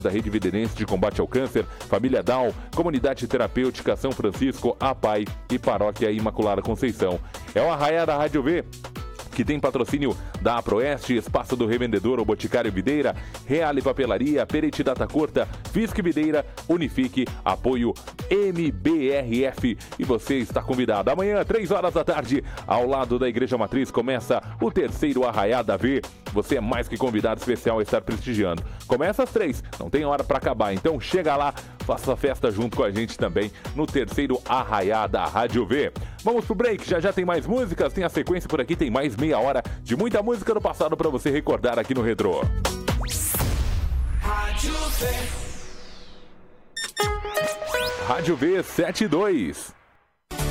da Rede Viderense de Combate ao Câncer, Família Down, Comunidade Terapêutica São Francisco, APAI e Paróquia Imaculada Conceição. É o Arraiá da Rádio V, que tem patrocínio da Aproeste, Espaço do Revendedor, o Boticário Videira, Reale Papelaria, Perete Data Curta, Fisc Videira, Unifique, apoio MBRF. E você está convidado. Amanhã, 3 horas da tarde, ao lado da Igreja Matriz, começa o terceiro Arraiá da V. Você é mais que convidado especial a estar prestigiando. Começa às 3, não tem hora para acabar. Então chega lá, faça a festa junto com a gente também no terceiro Arraiá da Rádio V. Vamos pro break, já tem mais músicas, tem a sequência por aqui, tem mais meia hora de muita música do passado para você recordar aqui no Retrô. Rádio V 72.